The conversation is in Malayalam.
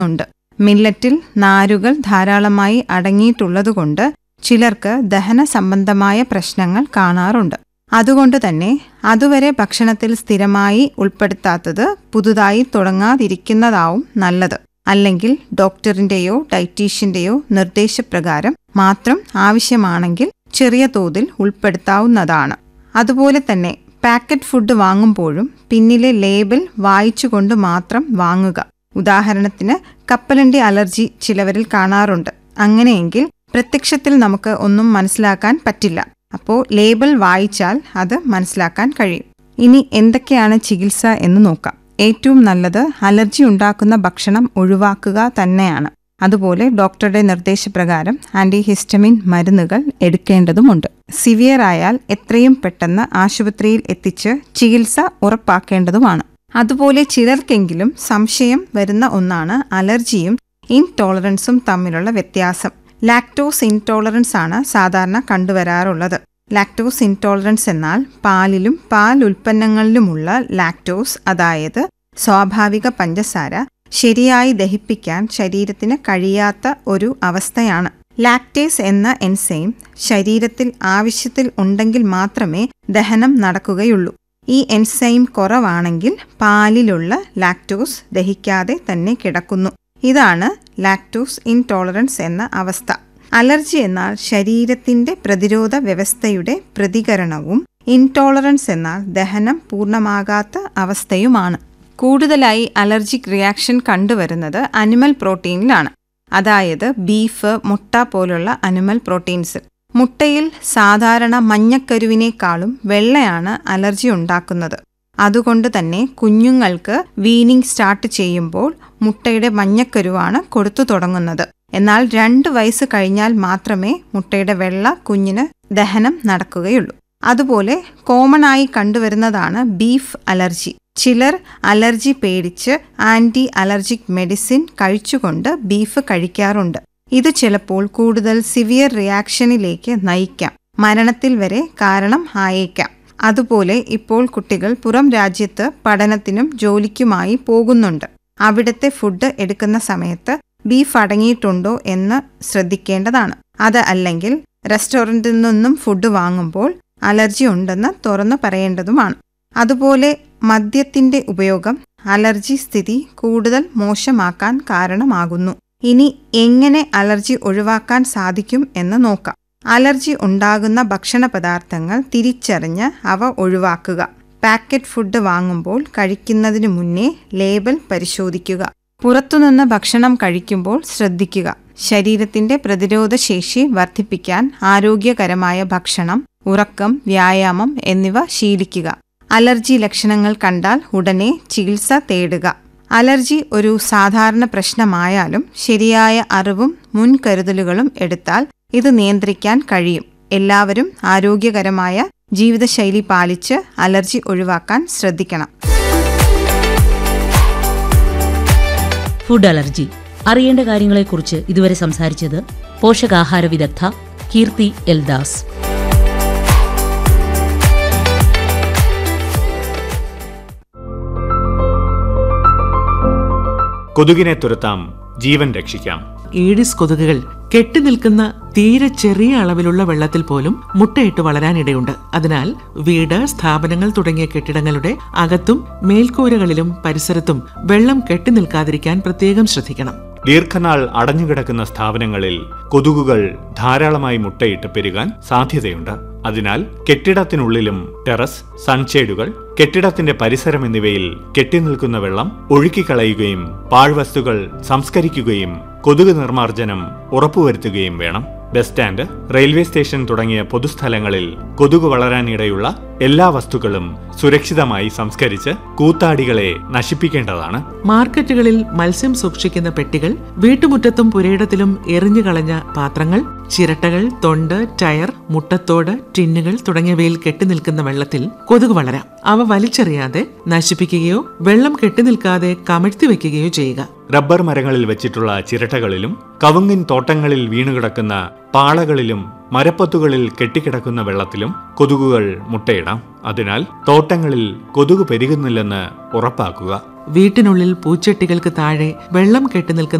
ഉണ്ട്. മില്ലറ്റിൽ നാരുകൾ ധാരാളമായി അടങ്ങിയിട്ടുള്ളതുകൊണ്ട് ചിലർക്ക് ദഹന സംബന്ധമായ പ്രശ്നങ്ങൾ കാണാറുണ്ട്. അതുകൊണ്ട് തന്നെ അതുവരെ ഭക്ഷണത്തിൽ സ്ഥിരമായി ഉൾപ്പെടുത്താത്തത് പുതുതായി തുടങ്ങാതിരിക്കുന്നതാവും നല്ലത്. അല്ലെങ്കിൽ ഡോക്ടറിന്റെയോ ഡയറ്റീഷ്യന്റെയോ നിർദ്ദേശപ്രകാരം മാത്രം ആവശ്യമാണെങ്കിൽ ചെറിയ തോതിൽ ഉൾപ്പെടുത്താവുന്നതാണ്. അതുപോലെ തന്നെ പാക്കറ്റ് ഫുഡ് വാങ്ങുമ്പോഴും പിന്നിലെ ലേബൽ വായിച്ചുകൊണ്ട് മാത്രം വാങ്ങുക. ഉദാഹരണത്തിന് കപ്പലണ്ടി അലർജി ചിലവരിൽ കാണാറുണ്ട്. അങ്ങനെയെങ്കിൽ പ്രത്യക്ഷത്തിൽ നമുക്ക് ഒന്നും മനസ്സിലാക്കാൻ പറ്റില്ല. അപ്പോൾ ലേബൽ വായിച്ചാൽ അത് മനസ്സിലാക്കാൻ കഴിയും. ഇനി എന്തൊക്കെയാണ് ചികിത്സ എന്ന് നോക്കാം. ഏറ്റവും നല്ലത് അലർജി ഉണ്ടാക്കുന്ന ഭക്ഷണം ഒഴിവാക്കുക തന്നെയാണ്. അതുപോലെ ഡോക്ടറുടെ നിർദ്ദേശപ്രകാരം ആന്റിഹിസ്റ്റമിൻ മരുന്നുകൾ എടുക്കേണ്ടതുമുണ്ട്. സിവിയർ ആയാൽ എത്രയും പെട്ടെന്ന് ആശുപത്രിയിൽ എത്തിച്ച് ചികിത്സ ഉറപ്പാക്കേണ്ടതുമാണ്. അതുപോലെ ചിലർക്കെങ്കിലും സംശയം വരുന്ന ഒന്നാണ് അലർജിയും ഇൻടോളറൻസും തമ്മിലുള്ള വ്യത്യാസം. ലാക്ടോസ് ഇൻടോളറൻസ് ആണ് സാധാരണ കണ്ടുവരാറുള്ളത്. ലാക്ടോസ് ഇൻടോളറൻസ് എന്നാൽ പാലിലും പാൽ ഉൽപ്പന്നങ്ങളിലുമുള്ള ലാക്ടോസ്, അതായത് സ്വാഭാവിക പഞ്ചസാര, ശരിയായി ദഹിപ്പിക്കാൻ ശരീരത്തിന് കഴിയാത്ത ഒരു അവസ്ഥയാണ്. ലാക്ടേസ് എന്ന എൻസൈം ശരീരത്തിൽ ആവശ്യത്തിൽ ഉണ്ടെങ്കിൽ മാത്രമേ ദഹനം നടക്കുകയുള്ളൂ. ഈ എൻസൈം കുറവാണെങ്കിൽ പാലിലുള്ള ലാക്ടോസ് ദഹിക്കാതെ തന്നെ കിടക്കുന്നു. ഇതാണ് ലാക്ടോസ് ഇൻടോളറൻസ് എന്ന അവസ്ഥ. അലർജി എന്നാൽ ശരീരത്തിന്റെ പ്രതിരോധ വ്യവസ്ഥയുടെ പ്രതികരണവും ഇൻടോളറൻസ് എന്നാൽ ദഹനം പൂർണ്ണമാകാത്ത അവസ്ഥയുമാണ്. കൂടുതലായി അലർജിക് റിയാക്ഷൻ കണ്ടുവരുന്നത് അനിമൽ പ്രോട്ടീനിലാണ്, അതായത് ബീഫ്, മുട്ട പോലുള്ള അനിമൽ പ്രോട്ടീൻസ്. മുട്ടയിൽ സാധാരണ മഞ്ഞക്കരുവിനേക്കാളും വെള്ളയാണ് അലർജി ഉണ്ടാക്കുന്നത്. അതുകൊണ്ട് തന്നെ കുഞ്ഞുങ്ങൾക്ക് വീനിങ് സ്റ്റാർട്ട് ചെയ്യുമ്പോൾ മുട്ടയുടെ മഞ്ഞക്കരുവാണ് കൊടുത്തു തുടങ്ങുന്നത്. എന്നാൽ 2 വയസ്സ് കഴിഞ്ഞാൽ മാത്രമേ മുട്ടയുടെ വെള്ള കുഞ്ഞിന് ദഹനം നടക്കുകയുള്ളൂ. അതുപോലെ കോമൺ ആയി കണ്ടുവരുന്നതാണ് ബീഫ് അലർജി. ചിലർ അലർജി പേടിച്ച് ആന്റി അലർജിക് മെഡിസിൻ കഴിച്ചുകൊണ്ട് ബീഫ് കഴിക്കാറുണ്ട്. ഇത് ചിലപ്പോൾ കൂടുതൽ സിവിയർ റിയാക്ഷനിലേക്ക് നയിക്കാം, മരണത്തിൽ വരെ കാരണം ആയേക്കാം. അതുപോലെ ഇപ്പോൾ കുട്ടികൾ പുറം രാജ്യത്ത് പഠനത്തിനും ജോലിക്കുമായി പോകുന്നുണ്ട്. അവിടുത്തെ ഫുഡ് എടുക്കുന്ന സമയത്ത് ബീഫ് അടങ്ങിയിട്ടുണ്ടോ എന്ന് ശ്രദ്ധിക്കേണ്ടതാണ്. അത് അല്ലെങ്കിൽ റെസ്റ്റോറൻറ്റിൽ നിന്നും ഫുഡ് വാങ്ങുമ്പോൾ അലർജി ഉണ്ടെന്ന് തുറന്നു പറയേണ്ടതുമാണ്. അതുപോലെ മദ്യത്തിന്റെ ഉപയോഗം അലർജി സ്ഥിതി കൂടുതൽ മോശമാക്കാൻ കാരണമാകുന്നു. ഇനി എങ്ങനെ അലർജി ഒഴിവാക്കാൻ സാധിക്കും എന്ന് നോക്കാം. അലർജി ഉണ്ടാകുന്ന ഭക്ഷണ പദാർത്ഥങ്ങൾ തിരിച്ചറിഞ്ഞ് അവ ഒഴിവാക്കുക. പാക്കറ്റ് ഫുഡ് വാങ്ങുമ്പോൾ കഴിക്കുന്നതിനു മുന്നേ ലേബൽ പരിശോധിക്കുക. പുറത്തുനിന്ന് ഭക്ഷണം കഴിക്കുമ്പോൾ ശ്രദ്ധിക്കുക. ശരീരത്തിന്റെ പ്രതിരോധ ശേഷി വർദ്ധിപ്പിക്കാൻ ആരോഗ്യകരമായ ഭക്ഷണം, ഉറക്കം, വ്യായാമം എന്നിവ ശീലിക്കുക. അലർജി ലക്ഷണങ്ങൾ കണ്ടാൽ ഉടനെ ചികിത്സ തേടുക. അലർജി ഒരു സാധാരണ പ്രശ്നമായാലും ശരിയായ അറിവും മുൻകരുതലുകളും എടുത്താൽ ഇത് നിയന്ത്രിക്കാൻ കഴിയും. എല്ലാവരും ആരോഗ്യകരമായ ജീവിതശൈലി പാലിച്ച് അലർജി ഒഴിവാക്കാൻ ശ്രദ്ധിക്കണം. ഫുഡ് അലർജി അറിയേണ്ട കാര്യങ്ങളെക്കുറിച്ച് ഇതുവരെ സംസാരിച്ചത് പോഷകാഹാര വിദഗ്ധ കീർത്തി എൽദാസ്. കൊതുകിനെ തുരത്താം, ജീവൻ രക്ഷിക്കാം. ഈഡിസ് കൊതുകുകൾ കെട്ടിനിൽക്കുന്ന തീരെ ചെറിയ അളവിലുള്ള വെള്ളത്തിൽ പോലും മുട്ടയിട്ട് വളരാനിടയുണ്ട്. അതിനാൽ വീട്, സ്ഥാപനങ്ങൾ തുടങ്ങിയ കെട്ടിടങ്ങളുടെ അകത്തും മേൽക്കൂരകളിലും പരിസരത്തും വെള്ളം കെട്ടിനിൽക്കാതിരിക്കാൻ പ്രത്യേകം ശ്രദ്ധിക്കണം. ദീർഘനാൾ അടഞ്ഞുകിടക്കുന്ന സ്ഥാപനങ്ങളിൽ കൊതുകുകൾ ധാരാളമായി മുട്ടയിട്ട് പെരുകാൻ സാധ്യതയുണ്ട്. അതിനാൽ കെട്ടിടത്തിനുള്ളിലും ടെറസ്, സൺഷേഡുകൾ, കെട്ടിടത്തിന്റെ പരിസരം എന്നിവയിൽ കെട്ടിനിൽക്കുന്ന വെള്ളം ഒഴുക്കിക്കളയുകയും പാഴ്വസ്തുക്കൾ സംസ്കരിക്കുകയും കൊതുക് നിർമ്മാർജ്ജനം ഉറപ്പുവരുത്തുകയും വേണം. ബസ് സ്റ്റാൻഡ്, റെയിൽവേ സ്റ്റേഷൻ തുടങ്ങിയ പൊതുസ്ഥലങ്ങളിൽ കൊതുക് വളരാനിടയുള്ള എല്ലാ വസ്തുക്കളും സുരക്ഷിതമായി സംസ്കരിച്ച് കൂത്താടികളെ നശിപ്പിക്കേണ്ടതാണ്. മാർക്കറ്റുകളിൽ മത്സ്യം സൂക്ഷിക്കുന്ന പെട്ടികൾ, വീട്ടുമുറ്റത്തും പുരയിടത്തിലും എറിഞ്ഞുകളഞ്ഞ പാത്രങ്ങൾ, ചിരട്ടകൾ, തൊണ്ട്, ടയർ, മുട്ടത്തോട്, ടിന്നുകൾ തുടങ്ങിയവയിൽ കെട്ടിനിൽക്കുന്ന വെള്ളത്തിൽ കൊതുക് വളരാം. അവ വലിച്ചെറിയാതെ നശിപ്പിക്കുകയോ വെള്ളം കെട്ടിനിൽക്കാതെ കമഴ്ത്തി വെക്കുകയോ ചെയ്യുക. റബ്ബർ മരങ്ങളിൽ വെച്ചിട്ടുള്ള ചിരട്ടകളിലും കവുങ്ങിൻ തോട്ടങ്ങളിൽ വീണുകിടക്കുന്ന പാളകളിലും മരപ്പത്തുകളിൽ കെട്ടിക്കിടക്കുന്ന വെള്ളത്തിലും കൊതുകുകൾ മുട്ടയിടാം. അതിനാൽ തോട്ടങ്ങളിൽ കൊതുക് പെരുകുന്നില്ലെന്ന് ഉറപ്പാക്കുക. വീട്ടിനുള്ളിൽ പൂച്ചട്ടികൾക്ക് താഴെ വെള്ളം കെട്ടിനിൽക്കുന്ന